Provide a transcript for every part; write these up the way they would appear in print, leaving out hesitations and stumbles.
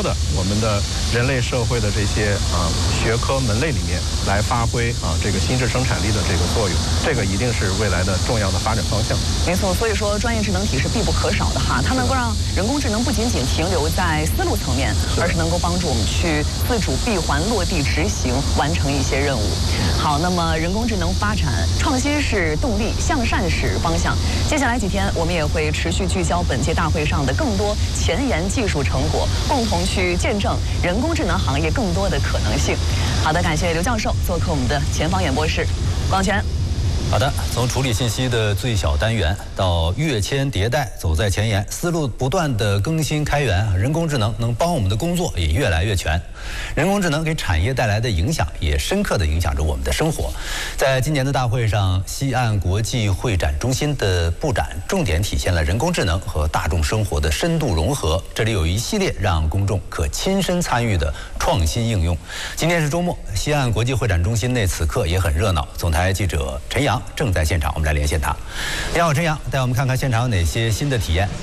的我们的人类社会的这些学科门类里面来发挥这个心智生产力的这个作用，这个一定是未来的重要的发展方向。 没错，所以说专业智能体是必不可少的哈，它能够让人工智能不仅仅停留在思路层面，而是能够帮助我们去自主闭环落地执行，完成一些任务。好，那么人工智能发展创新是动力，向善是方向。接下来几天，我们也会持续聚焦本届大会上的更多前沿技术成果，共同去见证人工智能行业更多的可能性。好的，感谢刘教授做客我们的前方演播室，广泉。 好的，从处理信息的最小单元到跃迁迭代，走在前沿，思路不断的更新开源，人工智能能帮我们的工作也越来越全。人工智能给产业带来的影响也深刻地影响着我们的生活。在今年的大会上，西岸国际会展中心的布展重点体现了人工智能和大众生活的深度融合。这里有一系列让公众可亲身参与的创新应用。今天是周末，西岸国际会展中心内此刻也很热闹。总台记者陈阳正在现场，我们来连线他。你好，陈阳，带我们看看现场有哪些新的体验。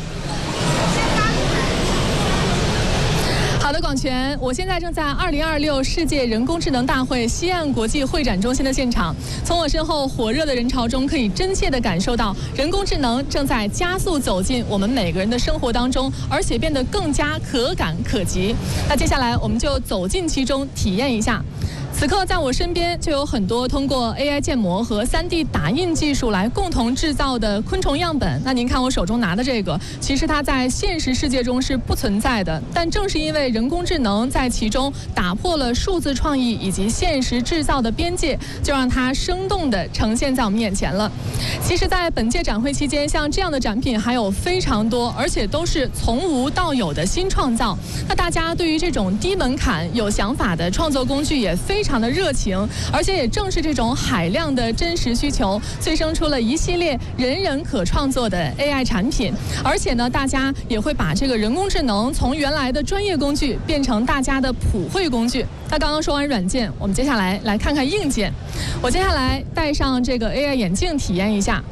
好的，广泉，我现在正在2026世界人工智能大会西岸国际会展中心的现场。从我身后火热的人潮中，可以真切地感受到人工智能正在加速走进我们每个人的生活当中，而且变得更加可感可及。那接下来我们就走进其中，体验一下。此刻在我身边就有很多通过 AI 建模和3D 打印技术来共同制造的昆虫样本。那您看我手中拿的这个，其实它在现实世界中是不存在的，但正是因为人工智能在其中打破了数字创意以及现实制造的边界，就让它生动地呈现在我们眼前了。其实在本届展会期间，像这样的展品还有非常多，而且都是从无到有的新创造。那大家对于这种低门槛有想法的创作工具也非常的热情，而且也正是这种海量的真实需求，催生出了一系列人人可创作的 AI 产品。而且呢，大家也会把这个人工智能从原来的专业工具变成大家的普惠工具。那刚刚说完软件，我们接下来来看看硬件。我接下来戴上这个 AI 眼镜体验一下。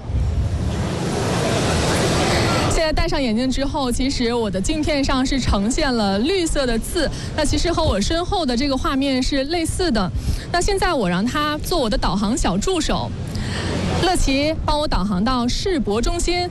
现在戴上眼镜之后，其实我的镜片上是呈现了绿色的字，那其实和我身后的这个画面是类似的。那现在我让它做我的导航小助手，乐奇帮我导航到世博中心。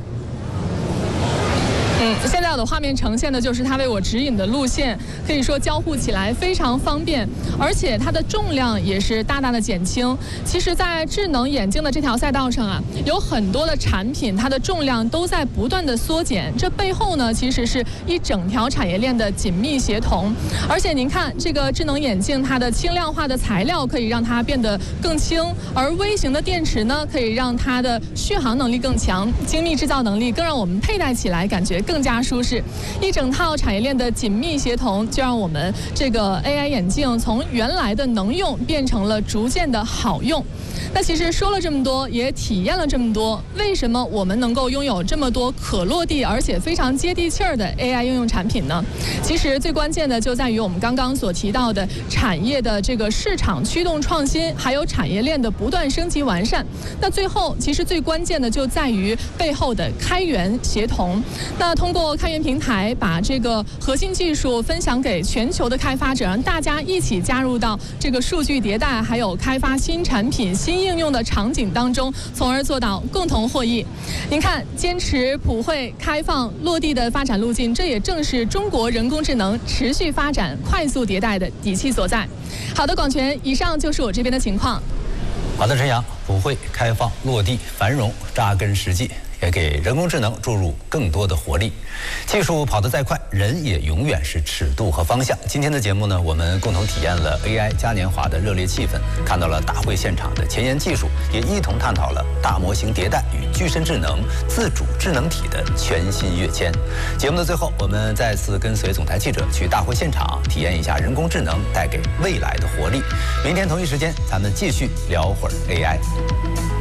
现在我的画面呈现的就是它为我指引的路线，可以说交互起来非常方便，而且它的重量也是大大的减轻。其实在智能眼镜的这条赛道上啊，有很多的产品它的重量都在不断的缩减，这背后呢其实是一整条产业链的紧密协同。而且您看这个智能眼镜，它的轻量化的材料可以让它变得更轻，而微型的电池呢可以让它的续航能力更强，精密制造能力更让我们佩戴起来感觉更加舒适。一整套产业链的紧密协同，就让我们这个 AI 眼镜从原来的能用变成了逐渐的好用。那其实说了这么多，也体验了这么多，为什么我们能够拥有这么多可落地而且非常接地气儿的 AI 应用产品呢？其实最关键的就在于我们刚刚所提到的产业的这个市场驱动创新，还有产业链的不断升级完善。那最后其实最关键的就在于背后的开源协同。那通过开源平台把这个核心技术分享给全球的开发者，让大家一起加入到这个数据迭代还有开发新产品新应用的场景当中，从而做到共同获益。您看，坚持普惠开放落地的发展路径，这也正是中国人工智能持续发展快速迭代的底气所在。好的，广泉，以上就是我这边的情况。 好的，陈阳，普惠开放落地繁荣扎根实际，也给人工智能注入更多的活力。技术跑得再快，人也永远是尺度和方向。今天的节目呢，我们共同体验了 AI 嘉年华的热烈气氛，看到了大会现场的前沿技术，也一同探讨了大模型迭代与具身智能、自主智能体的全新跃迁。节目的最后，我们再次跟随总台记者去大会现场体验一下人工智能带给未来的活力。明天同一时间，咱们继续聊会儿 AI。